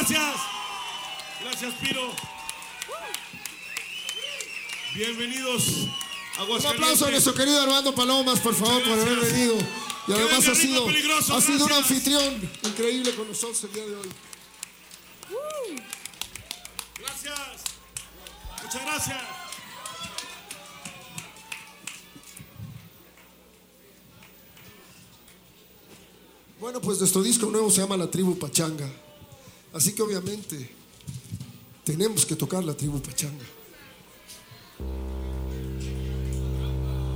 gracias. Gracias, Piro. Bienvenidos a Aguascalientes. Un aplauso a nuestro querido Armando Palomas, por favor, por haber venido. Y además ha sido un anfitrión increíble con nosotros el día de hoy. Gracias. Muchas gracias. Bueno, pues nuestro disco nuevo se llama La Tribu Pachanga. Así que obviamente tenemos que tocar La Tribu Pachanga.